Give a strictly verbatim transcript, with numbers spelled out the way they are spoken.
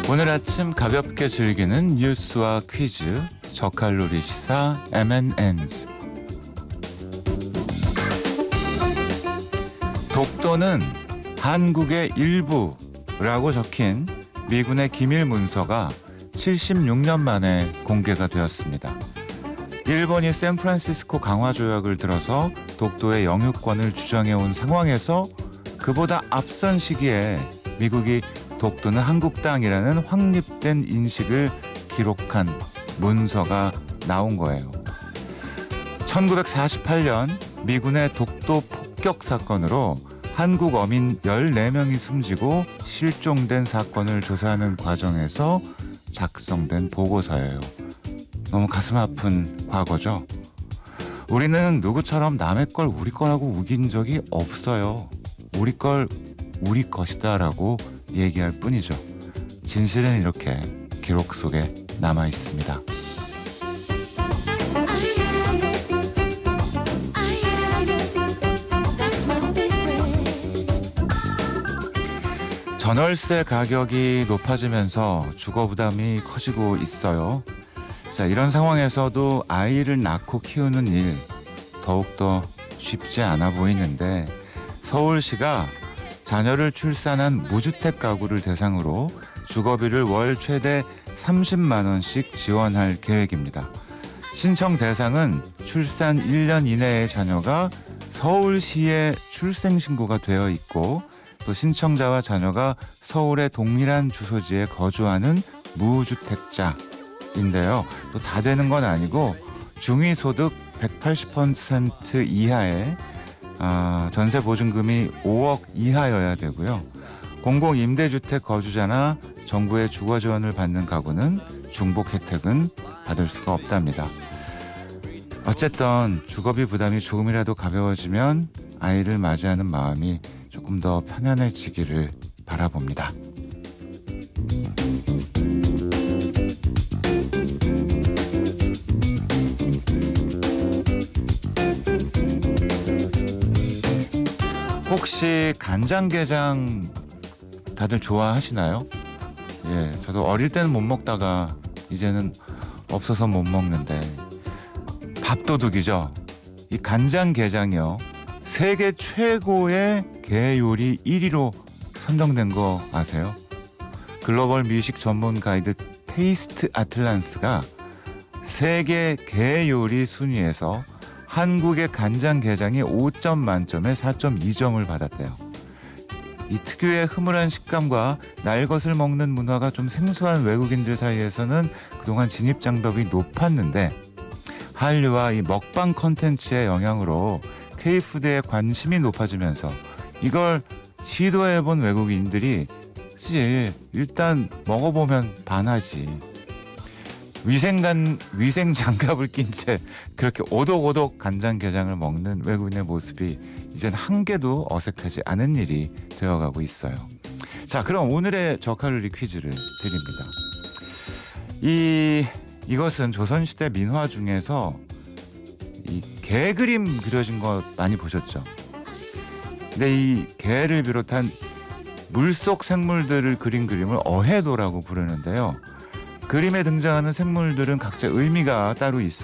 오늘 아침 가볍게 즐기는 뉴스와 퀴즈 저칼로리 시사 엠앤엔즈. 독도는 한국의 일부라고 적힌 미군의 기밀 문서가 칠십육 년 만에 공개가 되었습니다. 일본이 샌프란시스코 강화 조약을 들어서 독도의 영유권을 주장해온 상황에서 그보다 앞선 시기에 미국이 독도는 한국 땅이라는 확립된 인식을 기록한 문서가 나온 거예요. 천구백사십팔 년 미군의 독도 폭격 사건으로 한국 어민 열네 명이 숨지고 실종된 사건을 조사하는 과정에서 작성된 보고서예요. 너무 가슴 아픈 과거죠. 우리는 누구처럼 남의 걸 우리 거라고 우긴 적이 없어요. 우리 걸 우리 것이다라고 얘기할 뿐이죠. 진실은 이렇게 기록 속에 남아 있습니다. 전월세 가격이 높아지면서 주거 부담이 커지고 있어요. 자, 이런 상황에서도 아이를 낳고 키우는 일 더욱더 쉽지 않아 보이는데 서울시가 자녀를 출산한 무주택 가구를 대상으로 주거비를 월 최대 삼십만 원씩 지원할 계획입니다. 신청 대상은 출산 일 년 이내의 자녀가 서울시에 출생신고가 되어 있고 또 신청자와 자녀가 서울의 동일한 주소지에 거주하는 무주택자인데요. 또 다 되는 건 아니고 중위소득 백팔십 퍼센트 이하의 어, 전세 보증금이 오억 이하여야 되고요. 공공임대주택 거주자나 정부의 주거 지원을 받는 가구는 중복 혜택은 받을 수가 없답니다. 어쨌든 주거비 부담이 조금이라도 가벼워지면 아이를 맞이하는 마음이 조금 더 편안해지기를 바라봅니다. 혹시 간장게장 다들 좋아하시나요? 예, 저도 어릴 때는 못 먹다가 이제는 없어서 못 먹는데 밥도둑이죠. 이 간장게장이요. 세계 최고의 게 요리 일 위로 선정된 거 아세요? 글로벌 미식 전문 가이드 테이스트 아틀란스가 세계 게 요리 순위에서 한국의 간장게장이 오 점 만점에 사 점 이 점을 받았대요. 이 특유의 흐물한 식감과 날것을 먹는 문화가 좀 생소한 외국인들 사이에서는 그동안 진입장벽이 높았는데 한류와 이 먹방 컨텐츠의 영향으로 K푸드에 관심이 높아지면서 이걸 시도해본 외국인들이 사실 일단 먹어보면 반하지. 위생간, 위생 장갑을 낀 채 그렇게 오독오독 간장게장을 먹는 외국인의 모습이 이젠 한 개도 어색하지 않은 일이 되어가고 있어요. 자, 그럼 오늘의 저칼로리 퀴즈를 드립니다. 이, 이것은 조선시대 민화 중에서 이 개 그림 그려진 거 많이 보셨죠? 근데 이 개를 비롯한 물속 생물들을 그린 그림을 어해도라고 부르는데요. 그림에 등장하는 생물들은 각자 의미가 따로 있어요.